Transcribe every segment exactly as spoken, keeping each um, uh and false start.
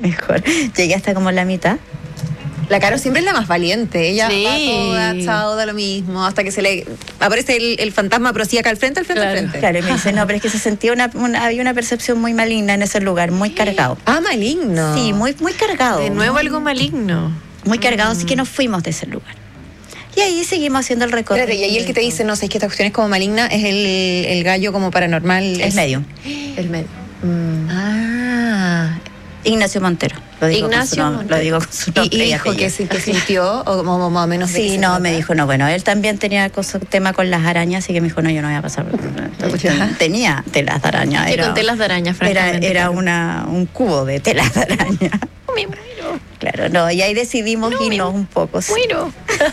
mejor. Llegué hasta como la mitad. La Caro siempre es la más valiente. Ella sí. va toda, chao, da lo mismo, hasta que se le aparece el, el fantasma, pero sí acá al frente, al frente, claro. al frente. Claro, y me dice, no, pero es que se sentía una, una, había una percepción muy maligna en ese lugar, muy cargado. Ah, maligno. Sí, muy, muy cargado. De nuevo muy, algo maligno. Muy cargado, Mm. así que nos fuimos de ese lugar. Y ahí seguimos haciendo el recorrido. Espérate, y ahí el que te dice, no sé, es que esta cuestión es como maligna, es el, el gallo como paranormal. Es medio. El medio. Mm. Ah. Ignacio Montero. Lo digo Ignacio con su nombre, Montero. Lo digo con su Y, nombre. y y dijo que, apellido. sí, que sintió, o como más o menos. de qué Sí, se no, trata. me dijo, no, bueno, él también tenía cosa, tema con las arañas, así que me dijo, no, yo no voy a pasar por esta cuestión. Tenía telas de araña. Que Era, con telas de araña, era, francamente. era una, un cubo de telas de araña. Me muero. Claro, no, y ahí decidimos No, irnos me un poco. sí. Muero.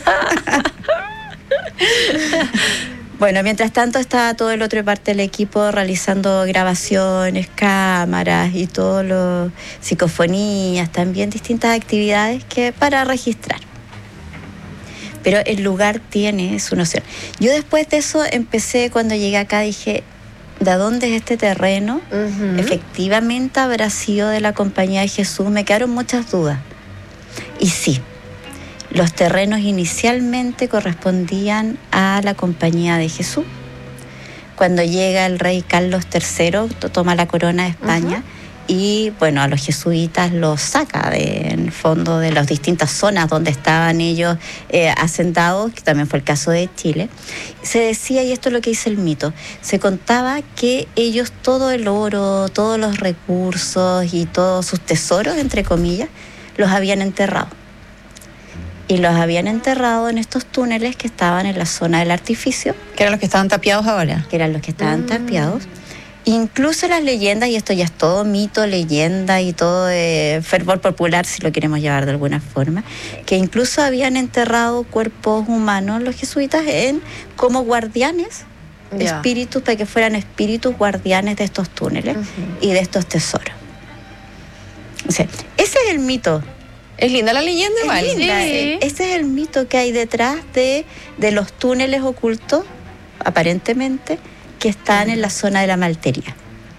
Bueno, mientras tanto estaba todo el otro parte del equipo realizando grabaciones, cámaras y todo lo psicofonías, también distintas actividades que para registrar. Pero el lugar tiene su noción. Yo después de eso empecé, cuando llegué acá dije, ¿de dónde es este terreno? Ujú. Efectivamente habrá sido de la Compañía de Jesús. Me quedaron muchas dudas. Y sí, los terrenos inicialmente correspondían a la Compañía de Jesús. Cuando llega el rey Carlos tercero, to- toma la corona de España, uh-huh. y bueno, a los jesuitas los saca de, en el fondo de las distintas zonas donde estaban ellos eh, asentados, que también fue el caso de Chile. Se decía, y esto es lo que dice el mito, se contaba que ellos todo el oro, todos los recursos y todos sus tesoros, entre comillas, los habían enterrado. Y los habían enterrado en estos túneles que estaban en la zona del artificio. Que eran los que estaban tapiados ahora. Que eran los que estaban Mm. tapiados. Incluso las leyendas, y esto ya es todo mito, leyenda y todo de fervor popular, si lo queremos llevar de alguna forma, que incluso habían enterrado cuerpos humanos los jesuitas en como guardianes, Ya. espíritus, para que fueran espíritus guardianes de estos túneles Ujú. y de estos tesoros. O sea, ese es el mito. Es linda la leyenda Es igual. linda, Sí. eh, Ese es el mito que hay detrás de, de los túneles ocultos, aparentemente, que están en la zona de la Maltería.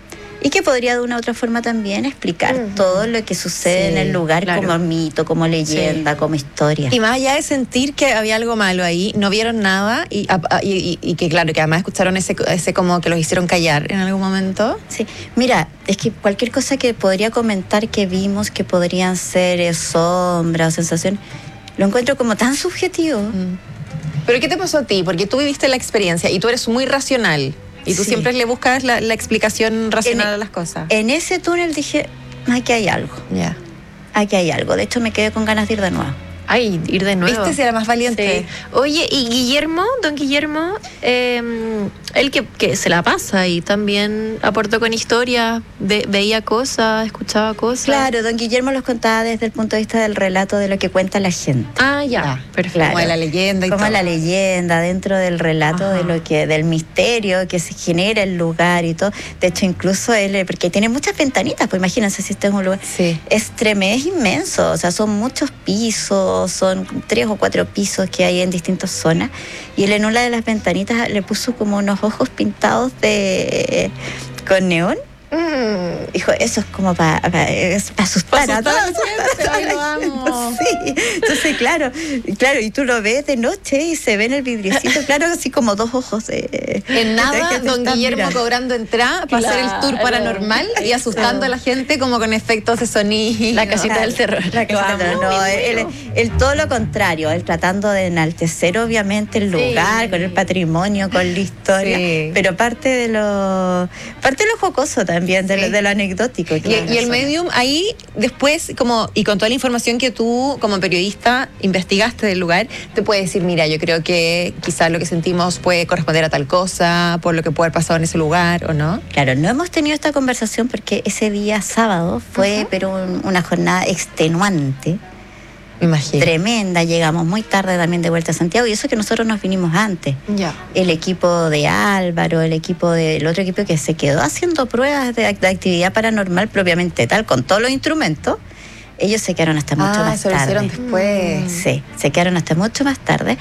Y que podría de una u otra forma también explicar Ujú. todo lo que sucede Sí, en el lugar, claro. como mito, como leyenda, Sí. como historia. Y más allá de sentir que había algo malo ahí, no vieron nada y, a- a- y, y- y que claro, que además escucharon ese, ese como que los hicieron callar en algún momento. Sí, mira, es que cualquier cosa que podría comentar que vimos que podrían ser eh, sombras o sensaciones, lo encuentro como tan subjetivo. ¿Pero qué te pasó a ti? Porque tú viviste la experiencia y tú eres muy racional. Y tú Sí. siempre le buscas la, la explicación racional En- a las cosas. En ese túnel dije, aquí hay algo, Ya. aquí hay algo. De hecho, me quedé con ganas de ir de nuevo. Ay, ir de nuevo. ¿Viste si era más valiente? Sí. Oye, y Guillermo, don Guillermo, eh, él que, que se la pasa y también aportó con historias, ve- veía cosas, escuchaba cosas. Claro, don Guillermo los contaba desde el punto de vista del relato de lo que cuenta la gente. Ah, ya, Ya, perfecto. claro. Como de la leyenda y Como todo. la leyenda dentro del relato Ajá. de lo que del misterio que se genera el lugar y todo. De hecho, incluso él, eh, porque tiene muchas ventanitas, pues imagínense si este es un lugar. Sí. Es tremendo, es inmenso, o sea, son muchos pisos, son tres o cuatro pisos que hay en distintas zonas. Y él en una de las ventanitas le puso como unos ojos pintados de con neón. Mm. Dijo, eso es como para asustar a asustar todos. a la gente, ay, lo amo. Sí, entonces claro, claro, y tú lo ves de noche y se ve en el vidriecito, claro, así como dos ojos. Eh, En nada, que te don están Guillermo mirando. cobrando entrada para hacer el tour Claro. paranormal y asustando a la gente como con efectos de sonido. La casita del terror. La casita del terror. No, él, él- él todo lo contrario, él tratando de enaltecer obviamente el lugar, Sí. con el patrimonio, con la historia, Sí. pero parte de lo parte de lo jocoso también, de, Sí. lo, de lo anecdótico. que Y, es la y el zona. medium ahí después, como y con toda la información que tú como periodista investigaste del lugar, te puede decir, mira, yo creo que quizás lo que sentimos puede corresponder a tal cosa, por lo que puede haber pasado en ese lugar, ¿o no? Claro, no hemos tenido esta conversación porque ese día sábado fue Ajá. pero un- una jornada extenuante, Me imagino. tremenda. Llegamos muy tarde también de vuelta a Santiago y eso que nosotros nos vinimos antes. Ya. El equipo de Álvaro, el equipo del otro equipo que se quedó haciendo pruebas de, de actividad paranormal propiamente tal, con todos los instrumentos, ellos se quedaron hasta mucho Ah, más se lo tarde. hicieron después. Sí, se quedaron hasta mucho más tarde.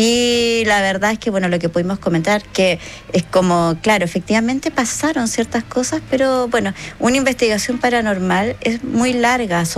Y la verdad es que, bueno, lo que pudimos comentar, que es como, claro, efectivamente pasaron ciertas cosas, pero bueno, una investigación paranormal es muy larga.